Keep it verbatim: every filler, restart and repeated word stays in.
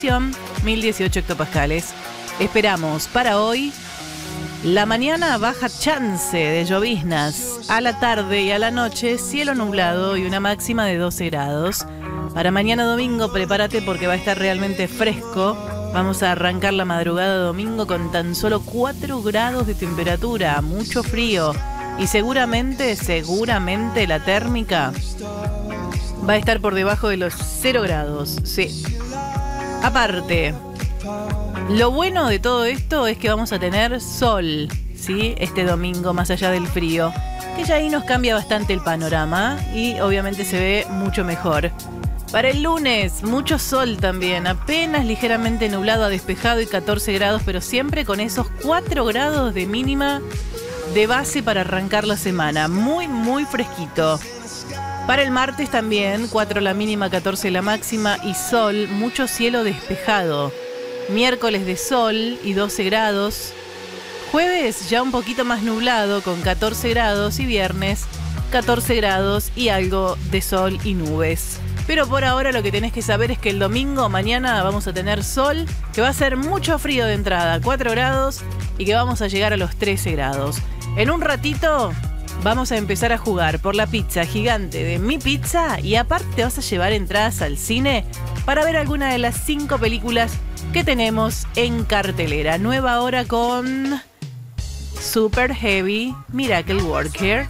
mil dieciocho hectopascales. Esperamos para hoy. La mañana baja chance de lloviznas. A la tarde y a la noche cielo nublado y una máxima de doce grados. Para mañana domingo prepárate porque va a estar realmente fresco. Vamos a arrancar la madrugada de domingo con tan solo cuatro grados de temperatura. Mucho frío. Y seguramente, seguramente la térmica va a estar por debajo de los cero grados. Sí. Aparte, lo bueno de todo esto es que vamos a tener sol, ¿sí? Este domingo, más allá del frío, que ya ahí nos cambia bastante el panorama y obviamente se ve mucho mejor. Para el lunes, mucho sol también, apenas ligeramente nublado a despejado y catorce grados, pero siempre con esos cuatro grados de mínima de base para arrancar la semana. Muy, muy fresquito. Para el martes también, cuatro la mínima, catorce la máxima y sol, mucho cielo despejado. Miércoles de sol y doce grados. Jueves ya un poquito más nublado con catorce grados y viernes catorce grados y algo de sol y nubes. Pero por ahora lo que tenés que saber es que el domingo, mañana, vamos a tener sol, que va a ser mucho frío de entrada, cuatro grados, y que vamos a llegar a los trece grados. En un ratito vamos a empezar a jugar por la pizza gigante de Mi Pizza y aparte vas a llevar entradas al cine para ver alguna de las cinco películas que tenemos en cartelera. Nueva hora con Super Heavy Miracle Worker.